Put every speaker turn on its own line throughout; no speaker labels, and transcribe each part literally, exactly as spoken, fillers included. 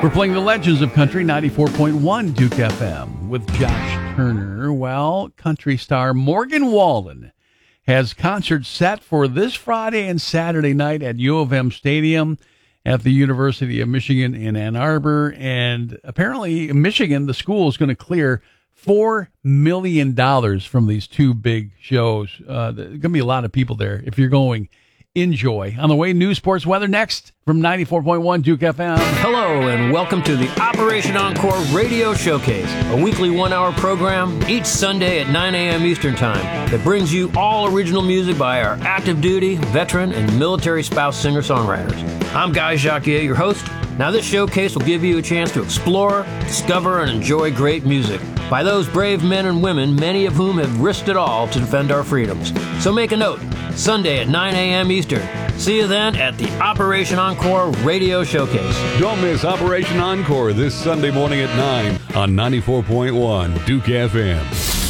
We're playing the Legends of Country, ninety-four point one Duke F M with Josh Turner. Well, country star Morgan Wallen has concerts set for this Friday and Saturday night at U of M Stadium at the University of Michigan in Ann Arbor. And apparently Michigan, the school, is going to clear four million dollars from these two big shows. Uh, there's going to be a lot of people there. If you're going, enjoy. On the way, news, sports, weather next from ninety-four point one Duke F M.
Hello and welcome to the Operation Encore Radio Showcase, a weekly one-hour program each Sunday at nine a.m. Eastern Time that brings you all original music by our active duty, veteran, and military spouse singer-songwriters. I'm Guy Jacquier, your host. Now this showcase will give you a chance to explore, discover, and enjoy great music by those brave men and women, many of whom have risked it all to defend our freedoms. So make a note, Sunday at nine a.m. Eastern. See you then at the Operation Encore Radio Showcase.
Don't miss Operation Encore this Sunday morning at nine on ninety-four point one Duke F M.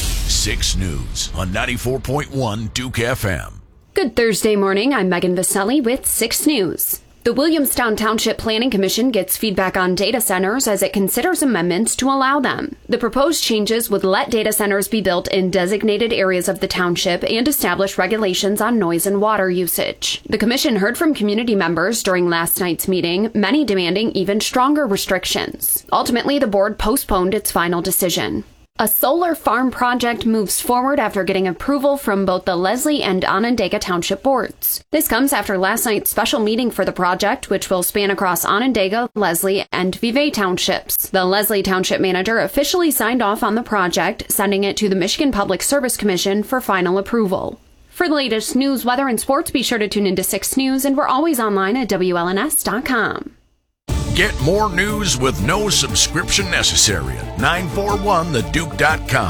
six News on ninety-four point one Duke F M.
Good Thursday morning. I'm Megan Vaselli with six News. The Williamstown Township Planning Commission gets feedback on data centers as it considers amendments to allow them. The proposed changes would let data centers be built in designated areas of the township and establish regulations on noise and water usage. The commission heard from community members during last night's meeting, many demanding even stronger restrictions. Ultimately, the board postponed its final decision. A solar farm project moves forward after getting approval from both the Leslie and Onondaga Township boards. This comes after last night's special meeting for the project, which will span across Onondaga, Leslie, and Vevay townships. The Leslie Township manager officially signed off on the project, sending it to the Michigan Public Service Commission for final approval. For the latest news, weather, and sports, be sure to tune into six News, and we're always online at W L N S dot com.
Get more news with no subscription necessary at nine four one the duke dot com.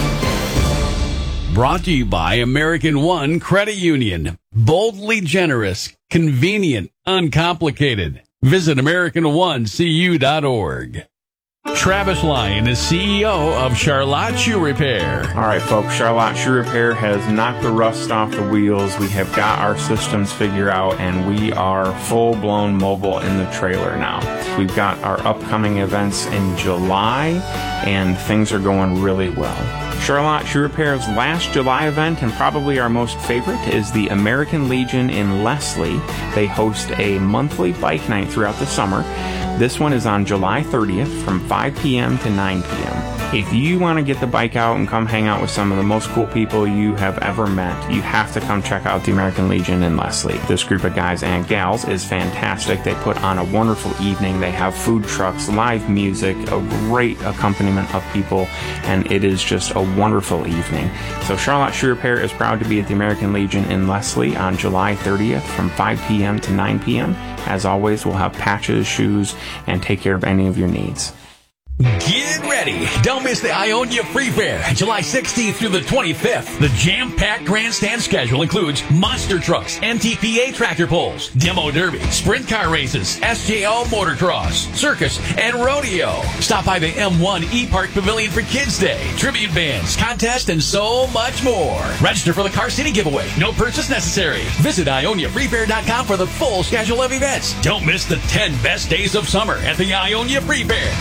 Brought to you by American One Credit Union. Boldly generous, convenient, uncomplicated. Visit American One C U dot org. Travis Lyon is C E O of Charlotte Shoe Repair.
All right, folks, Charlotte Shoe Repair has knocked the rust off the wheels. We have got our systems figured out, and we are full-blown mobile in the trailer now. We've got our upcoming events in July, and things are going really well. Charlotte Shoe Repair's last July event, and probably our most favorite, is the American Legion in Leslie. They host a monthly bike night throughout the summer. This one is on July thirtieth from five p.m. to nine p.m. If you want to get the bike out and come hang out with some of the most cool people you have ever met, you have to come check out the American Legion in Leslie. This group of guys and gals is fantastic. They put on a wonderful evening. They have food trucks, live music, a great accompaniment of people, and it is just a wonderful evening. So Charlotte Shoe Repair is proud to be at the American Legion in Leslie on July thirtieth from five p.m. to nine p.m. As always, we'll have patches, shoes, and take care of any of your needs.
Get ready. Don't miss the Ionia Free Fair, July sixteenth through the twenty-fifth. The jam-packed grandstand schedule includes monster trucks, N T P A tractor pulls, demo derby, sprint car races, S J O motocross, circus, and rodeo. Stop by the M one E-Park Pavilion for Kids Day, tribute bands, contest, and so much more. Register for the Car City giveaway. No purchase necessary. Visit Ionia Free Fair dot com for the full schedule of events. Don't miss the ten best days of summer at the Ionia Free Fair.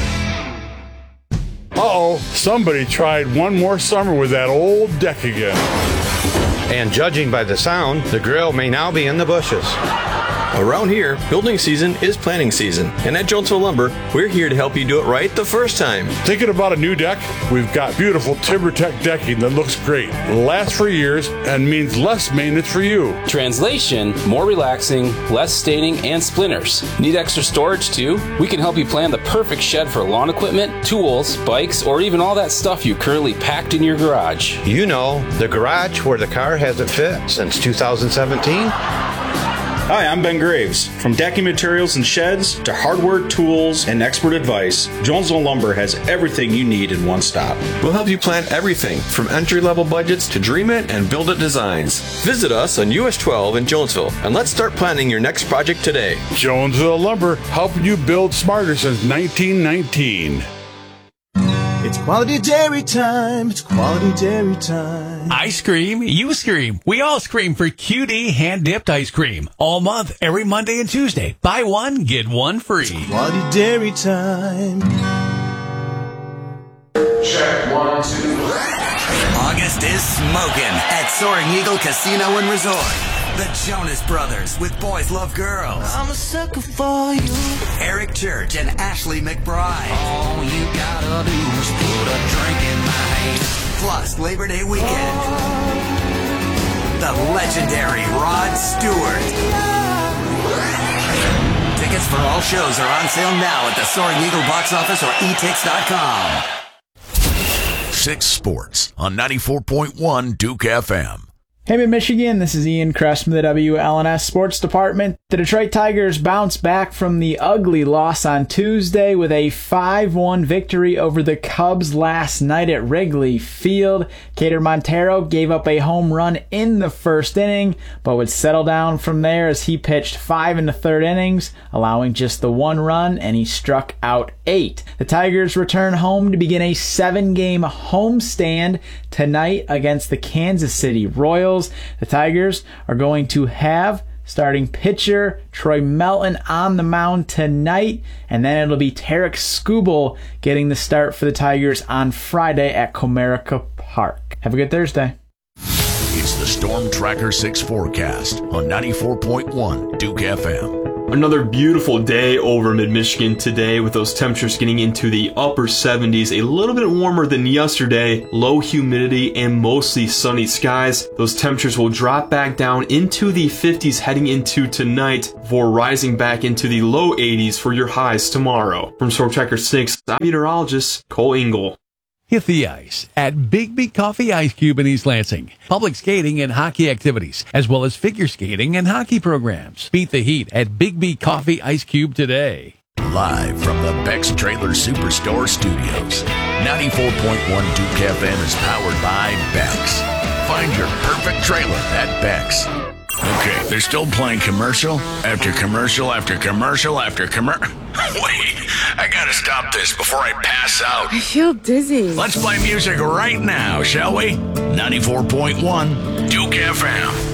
Uh-oh, somebody tried one more summer with that old deck again.
And judging by the sound, the grill may now be in the bushes.
Around here, building season is planning season, and at Jonesville Lumber, we're here to help you do it right the first time.
Thinking about a new deck? We've got beautiful TimberTech decking that looks great, lasts for years, and means less maintenance for you.
Translation, more relaxing, less staining, and splinters. Need extra storage too? We can help you plan the perfect shed for lawn equipment, tools, bikes, or even all that stuff you currently packed in your garage.
You know, the garage where the car hasn't fit since two thousand seventeen.
Hi, I'm Ben Graves. From decking materials and sheds to hardware, tools, and expert advice, Jonesville Lumber has everything you need in one stop.
We'll help you plan everything from entry-level budgets to dream it and build it designs. Visit us on U S twelve in Jonesville, and let's start planning your next project today.
Jonesville Lumber, helping you build smarter since nineteen nineteen.
It's quality dairy time. It's quality dairy time.
I scream, you scream. We all scream for Q D hand-dipped ice cream. All month, every Monday and Tuesday. Buy one, get one free.
It's quality dairy time.
Check one, two. August is smoking at Soaring Eagle Casino and Resort. The Jonas Brothers with Boys Love Girls.
I'm a sucker for you.
Eric Church and Ashley McBride. All you gotta do is put a drink in my hand. Plus Labor Day weekend. The legendary Rod Stewart. Tickets for all shows are on sale now at the Soaring Eagle box office or e tix dot com.
Six Sports on ninety-four point one Duke F M.
Hey, Mid-Michigan, this is Ian Kress from the W L N S Sports Department. The Detroit Tigers bounced back from the ugly loss on Tuesday with a five one victory over the Cubs last night at Wrigley Field. Cater Montero gave up a home run in the first inning, but would settle down from there as he pitched five in the third innings, allowing just the one run, and he struck out eight. The Tigers return home to begin a seven-game homestand tonight against the Kansas City Royals. The Tigers are going to have starting pitcher Troy Melton on the mound tonight, and then it'll be Tarek Skubal getting the start for the Tigers on Friday at Comerica Park. Have a good Thursday.
It's the Storm Tracker six forecast on ninety-four point one Duke F M.
Another beautiful day over mid-Michigan today with those temperatures getting into the upper seventies, a little bit warmer than yesterday, low humidity and mostly sunny skies. Those temperatures will drop back down into the fifties heading into tonight before rising back into the low eighties for your highs tomorrow. From Storm Tracker six, I'm meteorologist Cole Ingle.
Hit the ice at Bigby Coffee Ice Cube in East Lansing. Public skating and hockey activities, as well as figure skating and hockey programs. Beat the heat at Bigby Coffee Ice Cube today.
Live from the Beck's Trailer Superstore studios. ninety-four point one Duke F M is powered by Beck's. Find your perfect trailer at Beck's. Okay, they're still playing commercial after commercial after commercial after commercial. Wait, I gotta stop this before I pass out.
I feel dizzy.
Let's play music right now, shall we? ninety-four point one Duke F M.